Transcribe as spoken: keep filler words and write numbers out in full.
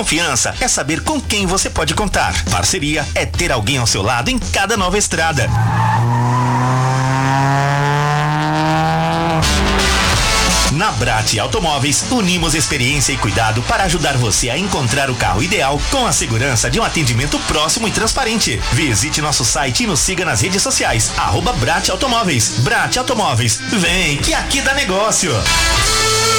Confiança é saber com quem você pode contar. Parceria é ter alguém ao seu lado em cada nova estrada. Na Brat Automóveis, unimos experiência e cuidado para ajudar você a encontrar o carro ideal com a segurança de um atendimento próximo e transparente. Visite nosso site e nos siga nas redes sociais, arroba Brat Automóveis. Brat Automóveis, vem que aqui dá negócio.